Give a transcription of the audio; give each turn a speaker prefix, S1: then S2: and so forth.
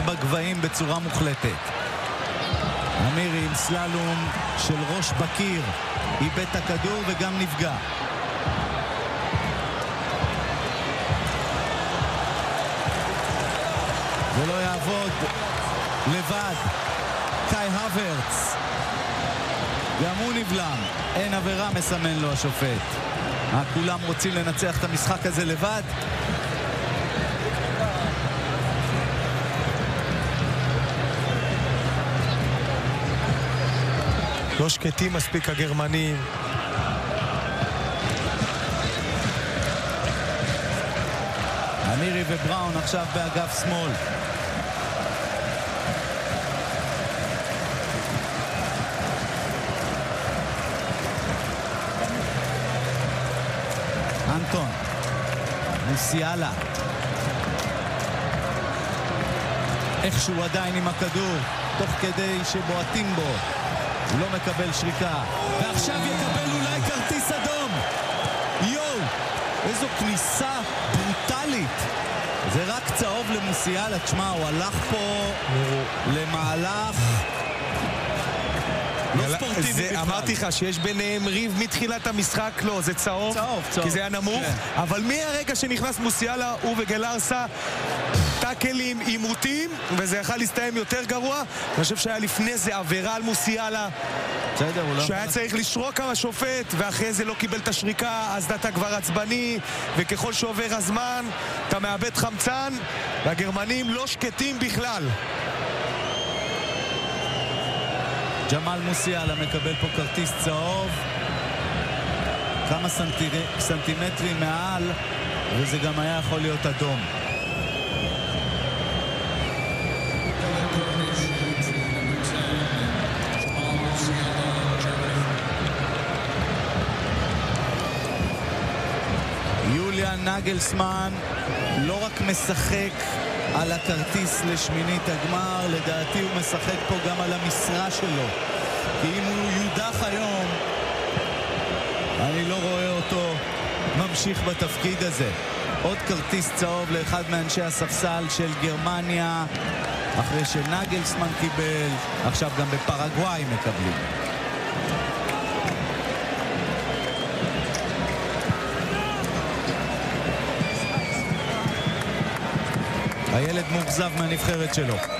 S1: בגבהים בצורה מוחלטת. אמירי עם סללום של ראש בקיר, איבד את הכדור וגם נפגע. זה לא יעבוד לבד. קאי הוורץ גם הוא נבלם, אין עבירה, מסמן לו השופט. כולם רוצים לנצח את המשחק הזה לבד.
S2: לא שקטים מספיק הגרמנים.
S1: אמירי ובראון עכשיו באגף שמאל. אנטון מוסיאלה איכשהו עדיין עם הכדור תוך כדי שבועטים בו, הוא לא מקבל שריקה, ועכשיו יקבל אולי כרטיס אדום. יואו, איזו כניסה ברוטלית. זה רק צהוב למוסיאלה. תשמע, הוא הלך פה למהלך לא ספורטיבי בכלל.
S2: אמרתי לך שיש ביניהם ריב מתחילת המשחק. לא, זה צהוב, כי זה היה נמוך. אבל מהרגע שנכנס מוסיאלה, הוא וגלרסה טאקלים עימותים, וזה יכול להסתיים יותר גרוע. אני חושב שהיה לפני זה עבירה על מוסיאלה, שהיה צריך לשרוק כמה שופט, ואחרי זה לא קיבל את השריקה, אז אתה כבר עצבני, וככל שעובר הזמן אתה מאבד חמצן, והגרמנים לא שקטים בכלל.
S1: ג'מאל מוסיאלה מקבל פה כרטיס צהוב, כמה סנטימטרים מעל, וזה גם היה יכול להיות אדום. יוליאן נגלסמן לא רק משחק על הכרטיס לשמינית הגמר, לדעתי הוא משחק פה גם על המשרה שלו, כי אם הוא יודח היום אני לא רואה אותו ממשיך בתפקיד הזה. עוד כרטיס צהוב לאחד מאנשי הספסל של גרמניה, אחרי שנגלסמן קיבל, עכשיו גם בפרגוואי מקבלים. הילד מוגזב מהנבחרת שלו.